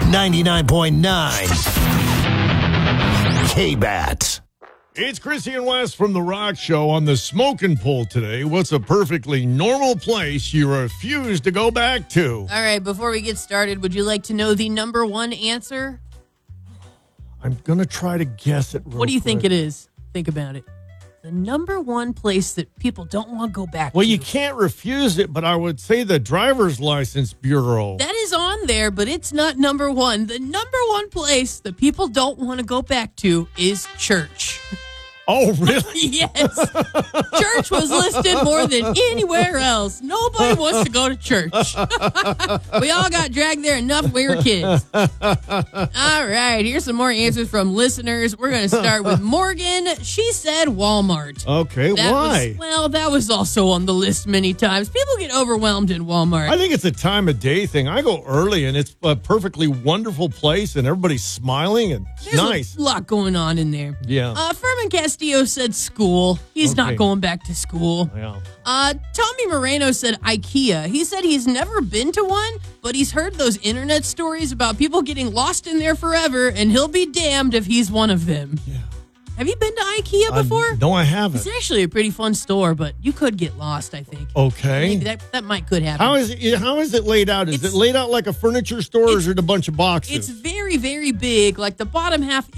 99.9 K-Bat. It's Chrissy and Wes from The Rock Show on the smoking poll today. What's a perfectly normal place you refuse to go back to? All right, before we get started, would you like to know the number one answer? I'm going to try to guess it real What do you think quick. it is? Think about it. The number one place that people don't want to go back Well, to. you can't refuse it, but I would say the Driver's License Bureau. That is on there, but it's not number one. The number one place that people don't want to go back to is church. Oh, really? Yes. Church was listed more than anywhere else. Nobody wants to go to church. We all got dragged there enough when we were kids. All right, here's some more answers from listeners. We're going to start with Morgan. She said Walmart. Okay, why? That was also on the list many times. People get overwhelmed in Walmart. I think it's a time of day thing. I go early, and it's a perfectly wonderful place, and everybody's smiling, and it's There's nice. a lot going on in there. Yeah. Furman Castillo said school. He's Okay. not going back to school. Yeah. Tommy Moreno said IKEA. He said he's never been to one, but he's heard those internet stories about people getting lost in there forever, and he'll be damned if he's one of them. Yeah. Have you been to IKEA before? No, I haven't. It's actually a pretty fun store, but you could get lost, I think. Okay. Maybe that could happen. How is it laid out? Is it laid out like a furniture store, or is it a bunch of boxes? It's very, very big. Like the bottom half